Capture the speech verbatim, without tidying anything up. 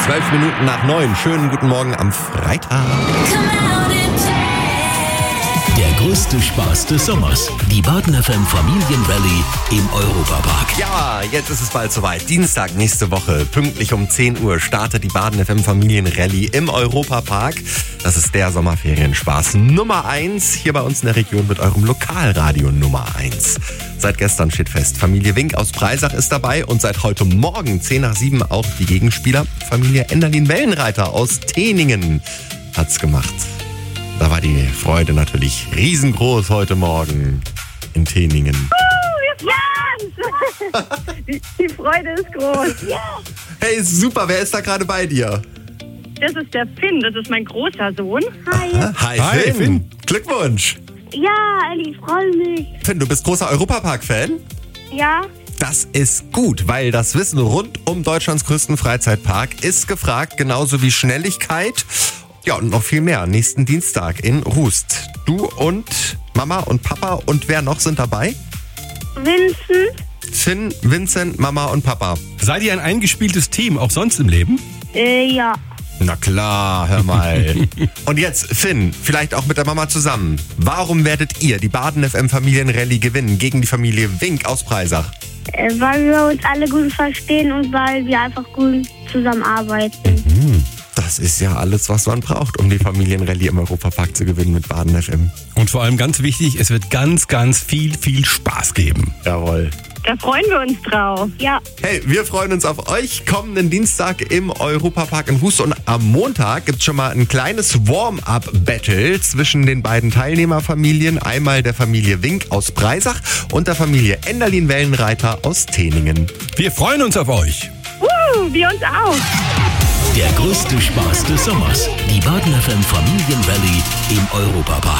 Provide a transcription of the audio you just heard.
Zwölf Minuten nach neun. Schönen guten Morgen am Freitag. Der größte Spaß des Sommers. Die Baden F M Familienrallye im Europapark. Ja, jetzt ist es bald soweit. Dienstag nächste Woche, pünktlich um zehn Uhr, startet die Baden F M Familienrallye im Europapark. Das ist der Sommerferienspaß Nummer eins hier bei uns in der Region mit eurem Lokalradio Nummer eins. Seit gestern steht fest, Familie Wink aus Breisach ist dabei und seit heute Morgen zehn nach sieben auch die Gegenspieler. Familie Enderlin-Wellenreiter aus Teningen hat's gemacht. Da war die Freude natürlich riesengroß heute Morgen in Teningen. Ja! Die, die Freude ist groß. Ja! Hey, super, wer ist da gerade bei dir? Das ist der Finn, das ist mein großer Sohn. Hi. Aha. Hi, Hi, Finn. Finn. Glückwunsch. Ja, ich freue mich. Finn, du bist großer Europapark-Fan? Ja? Das ist gut, weil das Wissen rund um Deutschlands größten Freizeitpark ist gefragt, genauso wie Schnelligkeit. Ja, und noch viel mehr. Nächsten Dienstag in Rust. Du und Mama und Papa und wer noch sind dabei? Vincent? Finn, Vincent, Mama und Papa. Seid ihr ein eingespieltes Team, auch sonst im Leben? Äh, ja. Na klar, hör mal. Und jetzt, Finn, vielleicht auch mit der Mama zusammen. Warum werdet ihr die Baden F M Familienrallye gewinnen gegen die Familie Wink aus Breisach? Äh, weil wir uns alle gut verstehen und weil wir einfach gut zusammenarbeiten. Das ist ja alles, was man braucht, um die Familienrallye im Europapark zu gewinnen mit Baden F M. Und vor allem ganz wichtig, es wird ganz, ganz viel, viel Spaß geben. Jawohl. Da freuen wir uns drauf. Ja. Hey, wir freuen uns auf euch kommenden Dienstag im Europapark in Hust. Und am Montag gibt's schon mal ein kleines Warm-up-Battle zwischen den beiden Teilnehmerfamilien. Einmal der Familie Wink aus Breisach und der Familie Enderlin-Wellenreiter aus Teningen. Wir freuen uns auf euch. Uh, wir uns auch. Der größte Spaß des Sommers. Die Baden F M Familienrallye im Europapark.